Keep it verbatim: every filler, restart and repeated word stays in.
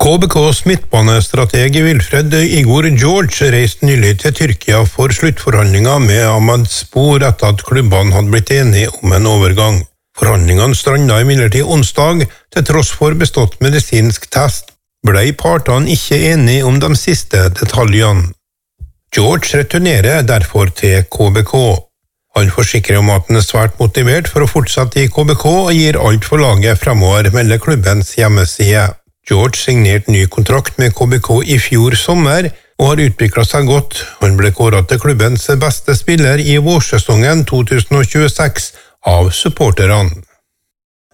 K B K's midtbanestrateg Wilfred Igor George reiste nylig til Tyrkia for sluttforhandlinger med Ahmedspor etter at klubbene hadde blitt enige om en overgang. Forhandlingene strandet imidlertid onsdag, til tross for bestått medisinsk test, ble partene ikke enige om de siste detaljene. George returnerer derfor til K B K. Han forsikrer om at han er svært motivert for å fortsette i K B K og gir alt for laget fremover, melder klubbens hjemmeside. George signerte ny kontrakt med K B K i fjor sommer og har utviklet seg godt. Han ble kåret til klubbens beste spiller i vårsesongen to tusen tjueseks av supporterne.